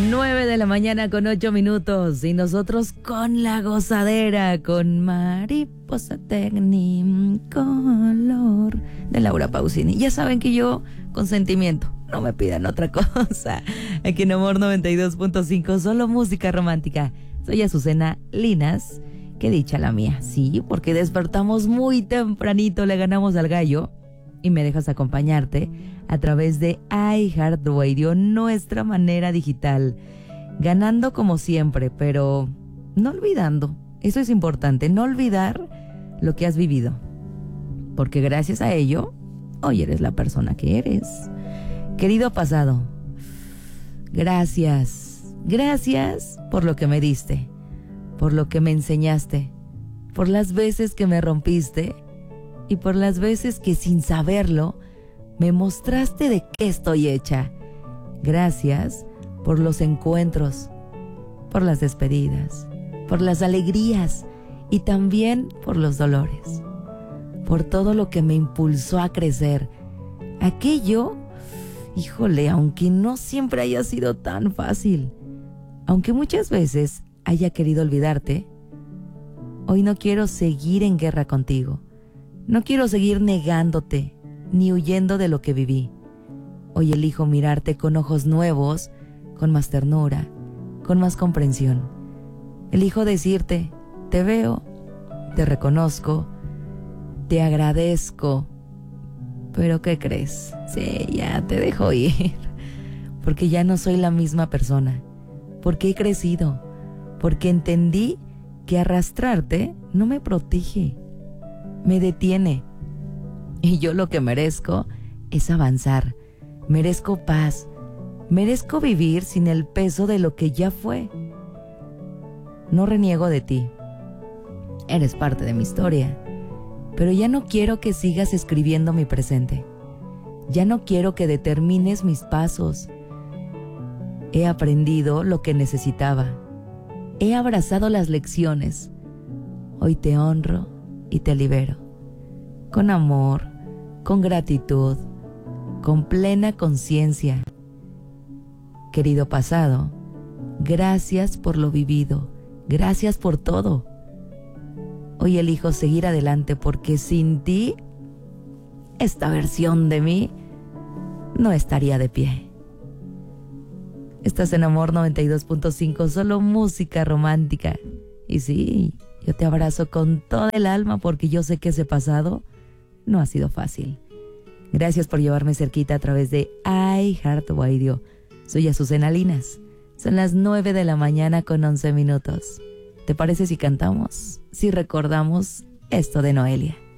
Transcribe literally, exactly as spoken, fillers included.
Nueve de la mañana con ocho minutos y nosotros con la gozadera con Mariposa Tecnicolor de Laura Pausini. Ya saben que yo con sentimiento, no me pidan otra cosa. Aquí en Amor noventa y dos punto cinco, solo música romántica. Soy Azucena Linas, qué dicha la mía. Sí, porque despertamos muy tempranito, le ganamos al gallo y me dejas acompañarte a través de iHeartRadio, nuestra manera digital, ganando como siempre, pero no olvidando. Eso es importante, no olvidar lo que has vivido, porque gracias a ello, hoy eres la persona que eres. Querido pasado, gracias, gracias por lo que me diste, por lo que me enseñaste, por las veces que me rompiste y por las veces que sin saberlo me mostraste de qué estoy hecha. Gracias por los encuentros, por las despedidas, por las alegrías y también por los dolores, por todo lo que me impulsó a crecer. Aquello, híjole, aunque no siempre haya sido tan fácil, aunque muchas veces haya querido olvidarte, hoy no quiero seguir en guerra contigo. No quiero seguir negándote ni huyendo de lo que viví. Hoy elijo mirarte con ojos nuevos, con más ternura, con más comprensión. Elijo decirte, te veo, te reconozco, te agradezco. Pero ¿qué crees? Sí, ya te dejo ir. Porque ya no soy la misma persona. Porque he crecido. Porque entendí que arrastrarte no me protege, me detiene. Y yo lo que merezco es avanzar. Merezco paz. Merezco vivir sin el peso de lo que ya fue. No reniego de ti. Eres parte de mi historia. Pero ya no quiero que sigas escribiendo mi presente. Ya no quiero que determines mis pasos. He aprendido lo que necesitaba. He abrazado las lecciones. Hoy te honro y te libero. Con amor, con gratitud, con plena conciencia. Querido pasado, gracias por lo vivido, gracias por todo. Hoy elijo seguir adelante porque sin ti, esta versión de mí no estaría de pie. Estás en Amor noventa y dos punto cinco, solo música romántica. Y sí, yo te abrazo con toda el alma porque yo sé que ese pasado no ha sido fácil. Gracias por llevarme cerquita a través de iHeartRadio. Soy Azucena Linas. Son las nueve de la mañana con once minutos. ¿Te parece si cantamos? Si recordamos esto de Noelia.